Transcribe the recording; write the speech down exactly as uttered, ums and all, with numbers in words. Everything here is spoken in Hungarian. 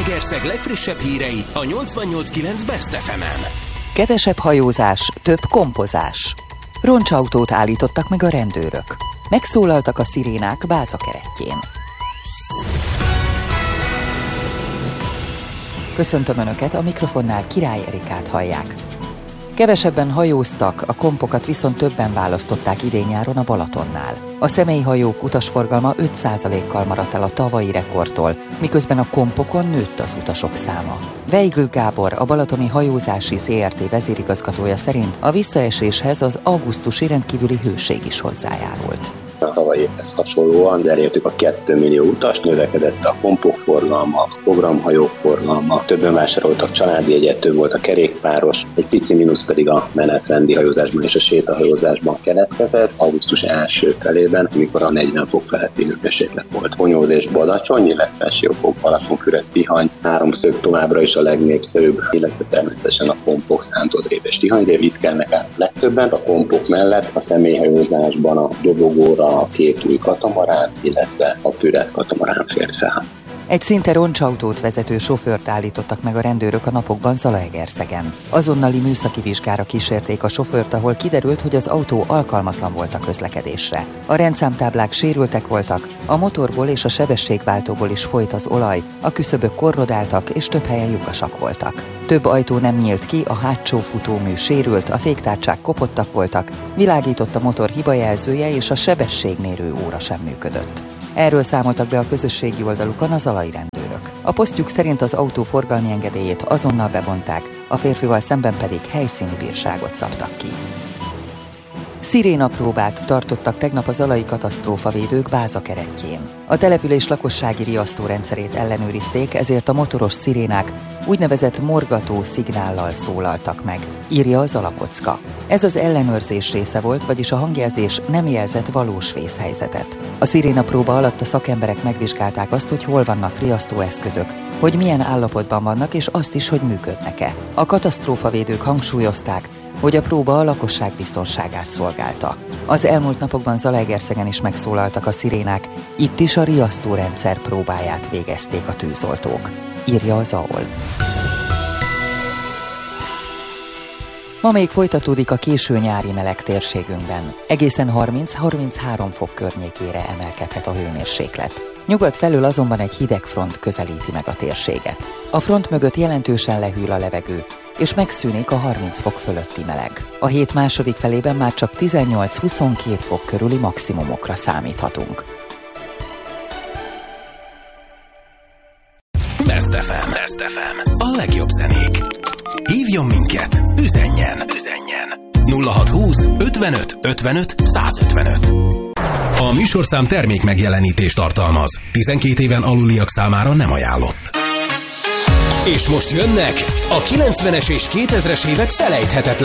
Zalaegerszeg legfrissebb hírei a nyolcvannyolc kilenc Best ef emen. Kevesebb hajózás, több kompozás. Roncsautót állítottak meg a rendőrök. Megszólaltak a szirénák Báza-kerettjén. Köszöntöm Önöket, a mikrofonnál Király Erikát hallják. Kevesebben hajóztak, a kompokat viszont többen választották idén-nyáron a Balatonnál. A személyhajók utasforgalma öt százalékkal maradt el a tavalyi rekordtól, miközben a kompokon nőtt az utasok száma. Weigl Gábor, a Balatoni Hajózási zé er té vezérigazgatója szerint a visszaeséshez az augusztusi rendkívüli hőség is hozzájárult. A tavalyi évhez hasonlóan elértük a két millió utast, növekedett a kompok forgalma, a programhajók forgalma, többen vásároltak családi jegyet, több volt a kerékpáros, egy pici mínusz pedig a menetrendi hajózásban és a sétahajózásban keletkezett. Augusztus első felében, amikor a negyven fok feletti hőmérséklet volt. Honyód és Badacsony, illetve Siófok, Balatonfüred, Tihany, háromszög továbbra is a legnépszerűbb, illetve természetesen a kompok, Szántodréb és Tihanyrév, itt kelnek át legtöbben. A kompok mellett a személyhajózásban a dobogóra a két új katamarán, illetve a Füred katamarán fért fel. Egy szinte roncsautót vezető sofőrt állítottak meg a rendőrök a napokban Zalaegerszegen. Azonnali műszaki vizsgára kísérték a sofőrt, ahol kiderült, hogy az autó alkalmatlan volt a közlekedésre. A rendszámtáblák sérültek voltak, a motorból és a sebességváltóból is folyt az olaj, a küszöbök korrodáltak és több helyen lyukasak voltak. Több ajtó nem nyílt ki, a hátsó futómű sérült, a féktárcsák kopottak voltak, világított a motor hibajelzője és a sebességmérő óra sem működött. Erről számoltak be a közösségi oldalukon a zalai rendőrök. A posztjuk szerint az autó forgalmi engedélyét azonnal bevonták, a férfival szemben pedig helyszíni bírságot szabtak ki. Szirénapróbát tartottak tegnap a zalai katasztrófavédők Báza-kerettjén. A település lakossági riasztórendszerét ellenőrizték, ezért a motoros szirénák úgynevezett morgató szignállal szólaltak meg, írja a Zalakocka. Ez az ellenőrzés része volt, vagyis a hangjelzés nem jelzett valós vészhelyzetet. A szirénapróba alatt a szakemberek megvizsgálták azt, hogy hol vannak riasztóeszközök, hogy milyen állapotban vannak, és azt is, hogy működnek-e. A katasztrófavédők hangsúlyozták, hogy a próba a lakosság biztonságát szolgálta. Az elmúlt napokban Zalaegerszegen is megszólaltak a szirénák, itt is a riasztórendszer próbáját végezték a tűzoltók, írja az á o el. Ma még folytatódik a késő nyári meleg térségünkben. Egészen harminc-harminchárom fok környékére emelkedhet a hőmérséklet. Nyugat felől azonban egy hideg front közelíti meg a térséget. A front mögött jelentősen lehűl a levegő, és megszűnik a harminc fok fölötti meleg. A hét második felében már csak tizennyolc-huszonkét fok körüli maximumokra számíthatunk. Best ef em. Best ef em. A legjobb zenék. Hívjon minket, üzenjen, üzenjen. nulla hatszázhúsz ötvenöt ötvenöt százötvenöt. A műsorszám termék megjelenítést tartalmaz. tizenkét éven aluliak számára nem ajánlott. És most jönnek a kilencvenes és kétezres évek felejthetetlen